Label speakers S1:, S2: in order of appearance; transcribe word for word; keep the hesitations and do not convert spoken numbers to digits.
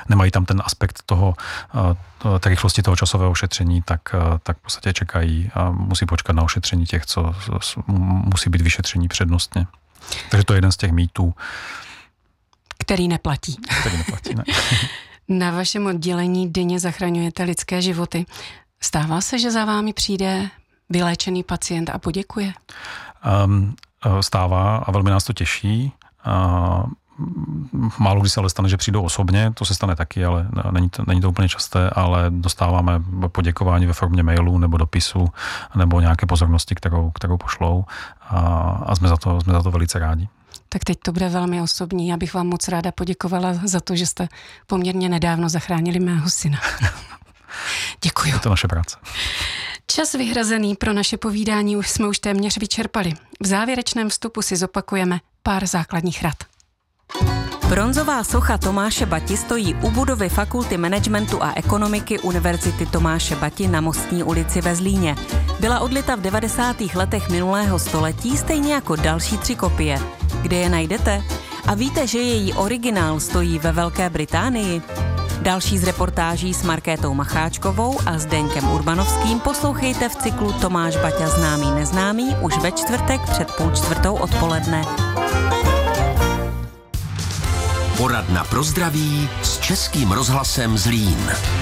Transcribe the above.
S1: nemají tam ten aspekt toho, té rychlosti toho časového šetření, tak, tak v podstatě čekají a musí počkat na ošetření těch, co musí být vyšetření přednostně. Takže to je jeden z těch mýtů.
S2: Který neplatí.
S1: Který neplatí, ne.
S2: Na vašem oddělení denně zachraňujete lidské životy. Stává se, že za vámi přijde vyléčený pacient a poděkuje?
S1: Um, stává a velmi nás to těší. Uh, málo kdy se ale stane, že přijdou osobně, to se stane taky, ale není to, není to úplně časté, ale dostáváme poděkování ve formě mailu nebo dopisu nebo nějaké pozornosti, kterou, kterou pošlou a, a jsme, za to, jsme za to velice rádi.
S2: Tak teď to bude velmi osobní. Já bych vám moc ráda poděkovala za to, že jste poměrně nedávno zachránili mého syna. Děkuju.
S1: Je to naše práce.
S2: Čas vyhrazený pro naše povídání už jsme už téměř vyčerpali. V závěrečném vstupu si zopakujeme pár základních rad.
S3: Bronzová socha Tomáše Bati stojí u budovy Fakulty managementu a ekonomiky Univerzity Tomáše Bati na Mostní ulici ve Zlíně. Byla odlita v devadesátých letech minulého století, stejně jako další tři kopie. Kde je najdete? A víte, že její originál stojí ve Velké Británii? Další z reportáží s Markétou Macháčkovou a Zdeňkem Urbanovským poslouchejte v cyklu Tomáš Baťa známý neznámý už ve čtvrtek před půl čtvrtou odpoledne.
S4: Poradna pro zdraví s Českým rozhlasem Zlín.